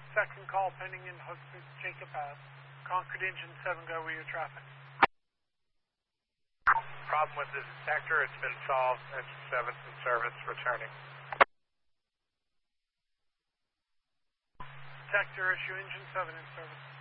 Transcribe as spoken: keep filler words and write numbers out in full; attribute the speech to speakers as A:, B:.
A: second call pending in Hooksmith Jacob Pass. Concord Engine seven, go with your traffic.
B: Problem with this detector, it's been solved. Engine seven's in service, returning.
A: Detector issue, Engine seven in service.